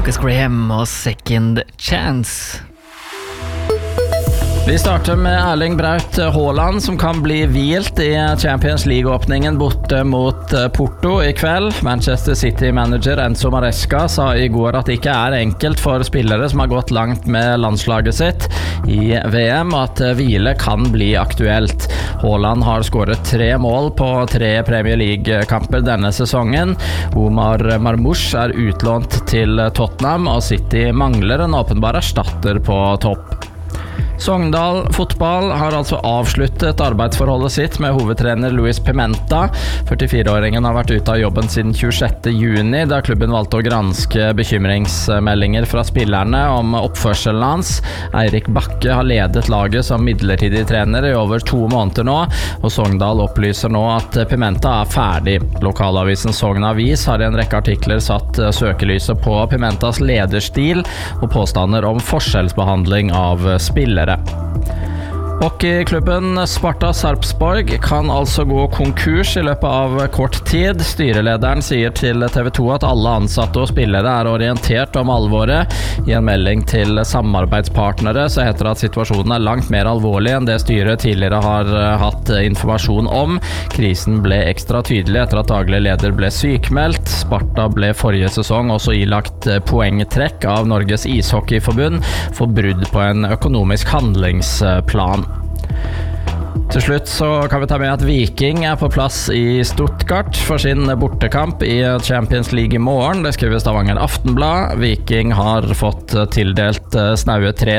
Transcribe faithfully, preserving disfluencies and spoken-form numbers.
Lucas Graham og Second Chance. Vi starter med Erling Braut Haaland, som kan bli hvilt i Champions League-åpningen borte mot Porto i kveld. Manchester City-manager Enzo Maresca sa i går at det ikke er enkelt for spillere som har gått langt med landslaget sitt i V M, at hvile kan bli aktuelt. Haaland har skåret tre mål på tre Premier League-kamper denne sesongen. Omar Marmoush er utlånt til Tottenham, og City mangler en åpenbar erstatter på topp. Sogndal fotball har altså avsluttet arbeidsforholdet sitt med hovedtrener Luis Pimenta. førtifire-åringen har vært ute av jobben siden tjuesjette juni, da klubben valgte å granske bekymringsmeldinger fra spillerne om oppførselen hans. Eirik Bakke har ledet laget som midlertidig trener i over to måneder nå, og Sogndal opplyser nå at Pimenta er ferdig. Lokalavisen Sogn Avis har i en rekke artikler satt søkelyset på Pimentas lederstil og påstander om forskjellsbehandling av spillere. Hockeyklubben Sparta Sarpsborg kan altså gå konkurs i løpet av kort tid. Styrelederen sier til T V to at alle ansatte og spillere er orientert om alvoret. I en melding til samarbeidspartnere så heter det at situasjonen er langt mer alvorlig enn det styret tidligere har hatt informasjon om. Krisen ble ekstra tydelig etter at daglig leder ble sykmeldt. Sparta ble forrige sesong også ilagt poengtrekk av Norges ishockeyforbund for brudd på en økonomisk handlingsplan. Til slutt så kan vi ta med at Viking er på plass i Stuttgart for sin bortekamp i Champions League i morgen. Det skriver Stavanger Aftenblad. Viking har fått tildelt snaue tre